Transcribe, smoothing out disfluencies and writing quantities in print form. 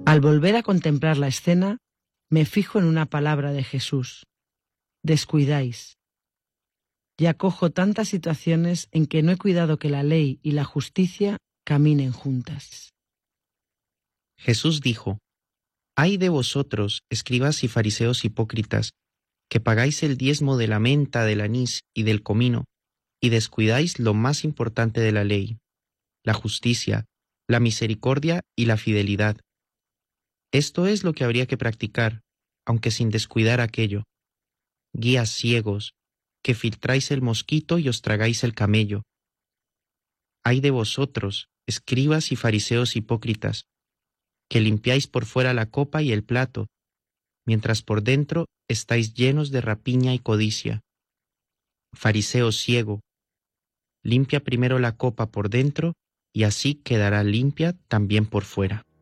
Al volver a contemplar la escena, me fijo en una palabra de Jesús: descuidáis. Ya cojo tantas situaciones en que no he cuidado que la ley y la justicia caminen juntas. Jesús dijo: «Ay de vosotros, escribas y fariseos hipócritas, que pagáis el diezmo de la menta, del anís y del comino, y descuidáis lo más importante de la ley, la justicia, la misericordia y la fidelidad. Esto es lo que habría que practicar, aunque sin descuidar aquello. Guías ciegos, que filtráis el mosquito y os tragáis el camello. Ay de vosotros, escribas y fariseos hipócritas, que limpiáis por fuera la copa y el plato, mientras por dentro estáis llenos de rapiña y codicia. Fariseo ciego, limpia primero la copa por dentro, y así quedará limpia también por fuera».